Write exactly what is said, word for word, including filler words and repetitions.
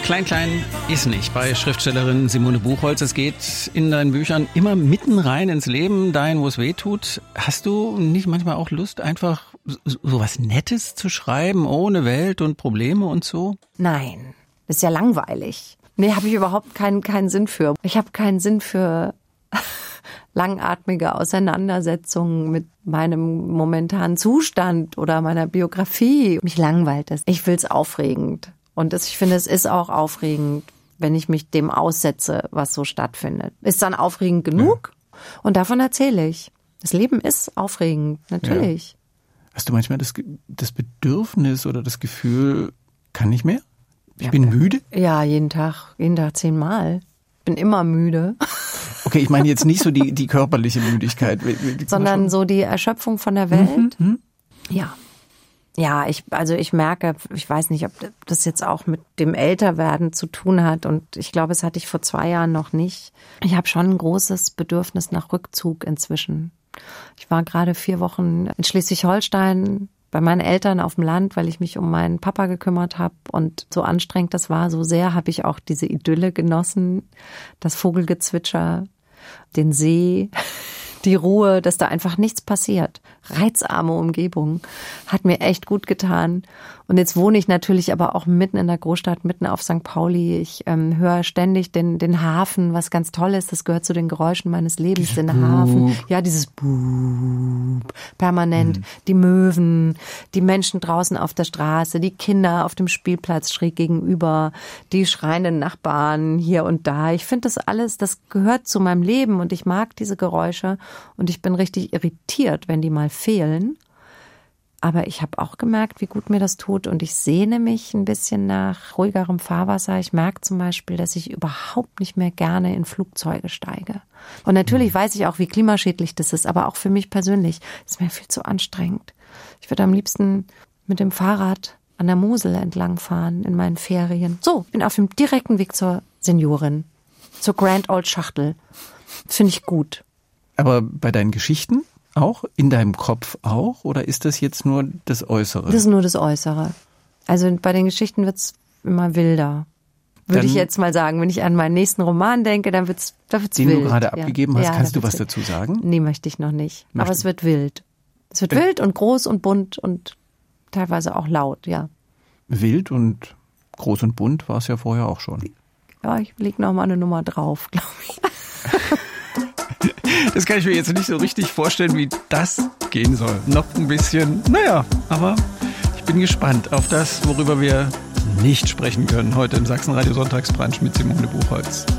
Klein, klein ist nicht bei Schriftstellerin Simone Buchholz. Es geht in deinen Büchern immer mitten rein ins Leben, dahin, wo es weh tut. Hast du nicht manchmal auch Lust, einfach so, so was Nettes zu schreiben, ohne Welt und Probleme und so? Nein, das ist ja langweilig. Nee, habe ich überhaupt keinen, keinen Sinn für. Ich habe keinen Sinn für langatmige Auseinandersetzungen mit meinem momentanen Zustand oder meiner Biografie. Mich langweilt es. Ich will's aufregend. Und das, ich finde, es ist auch aufregend, wenn ich mich dem aussetze, was so stattfindet. Ist dann aufregend genug? Ja. Und davon erzähle ich. Das Leben ist aufregend, natürlich. Ja. Hast du manchmal das, das Bedürfnis oder das Gefühl, kann nicht mehr? Ich ja, bin müde? Ja, jeden Tag, jeden Tag zehnmal. Bin immer müde. Okay, ich meine jetzt nicht so die, die körperliche Müdigkeit. Sondern so die Erschöpfung von der Welt. Mhm. Ja. Ja, ich, also ich merke, ich weiß nicht, ob das jetzt auch mit dem Älterwerden zu tun hat, und ich glaube, es hatte ich vor zwei Jahren noch nicht. Ich habe schon ein großes Bedürfnis nach Rückzug inzwischen. Ich war gerade vier Wochen in Schleswig-Holstein bei meinen Eltern auf dem Land, weil ich mich um meinen Papa gekümmert habe, und so anstrengend das war, so sehr habe ich auch diese Idylle genossen, das Vogelgezwitscher, den See, die Ruhe, dass da einfach nichts passiert. Reizarme Umgebung. Hat mir echt gut getan. Und jetzt wohne ich natürlich aber auch mitten in der Großstadt, mitten auf Sankt Pauli. Ich ähm, höre ständig den, den Hafen, was ganz toll ist. Das gehört zu den Geräuschen meines Lebens, den Hafen. Ja, dieses Boop, permanent. Mhm. Die Möwen, die Menschen draußen auf der Straße, die Kinder auf dem Spielplatz schräg gegenüber, die schreienden Nachbarn hier und da. Ich finde das alles, das gehört zu meinem Leben, und ich mag diese Geräusche, und ich bin richtig irritiert, wenn die mal fehlen. Aber ich habe auch gemerkt, wie gut mir das tut, und ich sehne mich ein bisschen nach ruhigerem Fahrwasser. Ich merke zum Beispiel, dass ich überhaupt nicht mehr gerne in Flugzeuge steige. Und natürlich weiß ich auch, wie klimaschädlich das ist, aber auch für mich persönlich ist mir viel zu anstrengend. Ich würde am liebsten mit dem Fahrrad an der Mosel entlangfahren in meinen Ferien. So, ich bin auf dem direkten Weg zur Seniorin, zur Grand Old Schachtel. Finde ich gut. Aber bei deinen Geschichten auch? In deinem Kopf auch? Oder ist das jetzt nur das Äußere? Das ist nur das Äußere. Also bei den Geschichten wird's immer wilder. Würde dann, ich jetzt mal sagen. Wenn ich an meinen nächsten Roman denke, dann wird's, da wird's den wild. Den du gerade abgegeben ja. hast, ja, kannst du was dazu sagen? Nee, möchte ich noch nicht. Möchte. Aber es wird wild. Es wird äh, wild und groß und bunt und teilweise auch laut, ja. Wild und groß und bunt war es ja vorher auch schon. Ja, ich leg noch mal eine Nummer drauf, glaube ich. Das kann ich mir jetzt nicht so richtig vorstellen, wie das gehen soll. Noch ein bisschen, naja, aber ich bin gespannt auf das, worüber wir nicht sprechen können heute im Sachsenradio Sonntagsbrunch mit Simone Buchholz.